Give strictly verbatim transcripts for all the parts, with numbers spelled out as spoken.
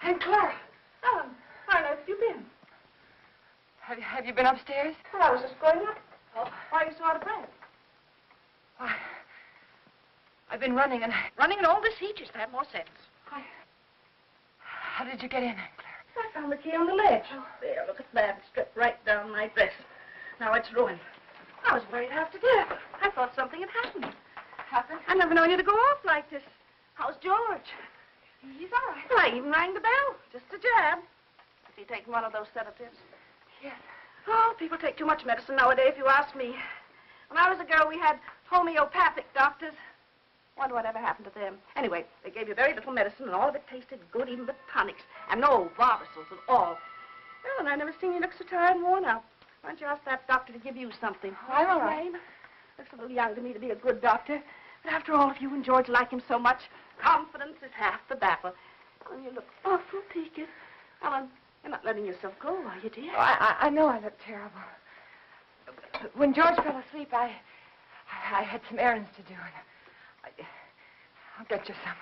Aunt Clara. Ellen, where on earth have you been? Have, have you been upstairs? Well, I was just going up. Oh, why are you so out of breath? Why, I've been running and... I... Running in all this heat used to have more sense. Why, how did you get in, Aunt Clara? I found the key on the ledge. Oh, there, look at that. It stripped right down my dress. Now it's ruined. I was worried half to death. I thought something had happened. Happened? I never known you to go off like this. How's George? He's all right. Well, I even rang the bell. Just a jab. Is he taking one of those sedatives? Yes. Oh, people take too much medicine nowadays, if you ask me. When I was a girl, we had homeopathic doctors. Wonder what ever happened to them. Anyway, they gave you very little medicine, and all of it tasted good, even the tonics. And no Barbasils at all. Well, and I never seen you look so tired and worn out. Why don't you ask that doctor to give you something? Oh, I'm all right. Looks a little young to me to be a good doctor. But after all, if you and George like him so much, confidence is half the battle. And you look awful peaked. Ellen, you're not letting yourself go, are you, dear? Oh, I, I, I know I look terrible. When George fell asleep, I, I, I had some errands to do. And I, I'll get you some.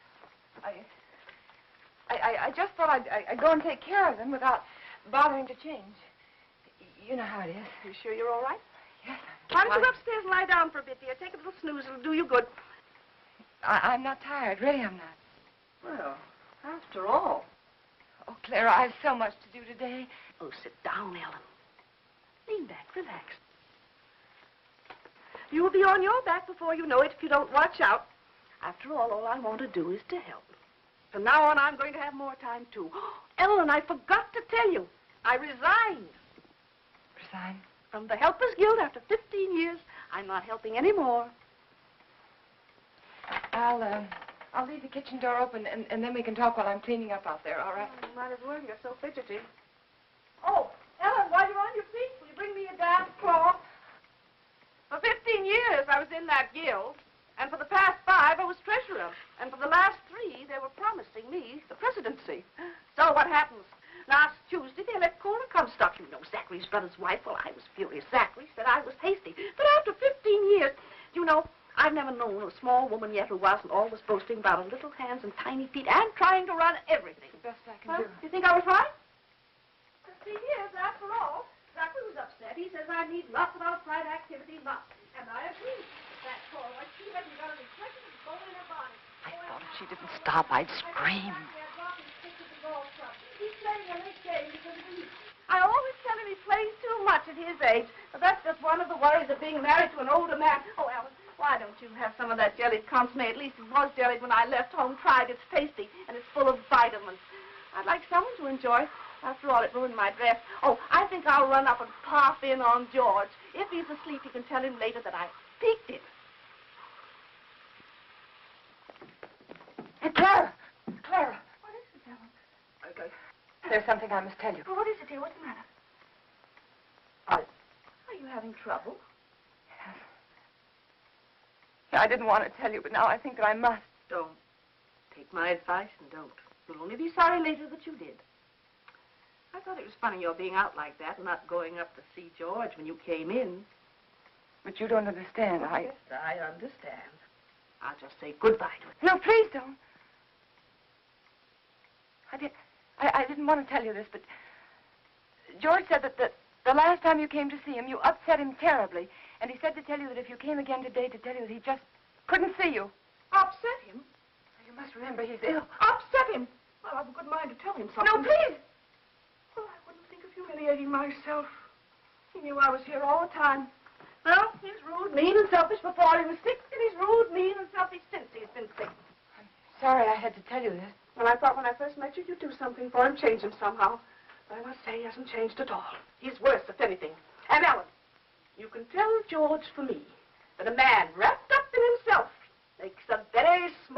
I, I, I just thought I'd, I'd go and take care of them without bothering to change. You know how it is. You sure you're all right? Yes. Why don't you go upstairs and lie down for a bit, dear? Take a little snooze. It'll do you good. I, I'm not tired. Really, I'm not. Well, after all. Oh, Clara, I have so much to do today. Oh, sit down, Ellen. Lean back. Relax. You'll be on your back before you know it if you don't watch out. After all, all I want to do is to help. From now on, I'm going to have more time, too. Ellen, I forgot to tell you. I resigned. Resign? From the Helpers Guild after fifteen years. I'm not helping anymore. I'll, uh, I'll leave the kitchen door open, and, and then we can talk while I'm cleaning up out there, all right? Oh, you might as well. You're so fidgety. Oh, Ellen, while you're on your feet, will you bring me a damp cloth? For fifteen years, I was in that guild. And for the past five, I was treasurer. And for the last three, they were promising me the presidency. So what happens? Last Tuesday, they let Cora Comstock. You know, Zachary's brother's wife. Well, I was furious. Zachary said I was hasty. But after fifteen years, you know, I've never known a small woman yet who wasn't always boasting about her little hands and tiny feet and trying to run everything. The best I can Well, do. you think I was right? fifteen years, after all. Zachary was upset. He says I need lots of outside activity, lots. And I agree. That Cora, she hasn't got any questions going in her body. I thought if she didn't stop, I'd scream. He's playing a late game because of me. I always tell him he plays too much at his age. But that's just one of the worries of being married to an older man. Oh, Ellen, why don't you have some of that jellied consomme? At least it was jellied when I left home. Tried. It's tasty, and it's full of vitamins. I'd like someone to enjoy. After all, it ruined my dress. Oh, I think I'll run up and pop in on George. If he's asleep, you can tell him later that I peeked him. Hey, Clara! Clara! What is it, Ellen? Okay. There's something I must tell you. Well, what is it, dear? What's the matter? I... Are you having trouble? Yes. Yeah, I didn't want to tell you, but now I think that I must. Don't. Take my advice and don't. You'll only be sorry later that you did. I thought it was funny your being out like that and not going up to see George when you came in. But you don't understand. I... Yes, I understand. I'll just say goodbye to it. No, please don't. I did... I, I didn't want to tell you this, but... George said that the, the last time you came to see him, you upset him terribly. And he said to tell you that if you came again today, to tell you that he just couldn't see you. Upset him? You must remember he's ill. Upset him? Well, I've a good mind to tell him something. No, please! Well, I wouldn't think of humiliating myself. He knew I was here all the time. Well, he's rude, mean, and selfish before he was sick, and he's rude, mean, and selfish since he's been sick. I'm sorry I had to tell you this. Well, I thought when I first met you, you'd do something for him, change him somehow. But I must say he hasn't changed at all. He's worse, if anything. And Ellen, you can tell George for me that a man wrapped up in himself makes a very small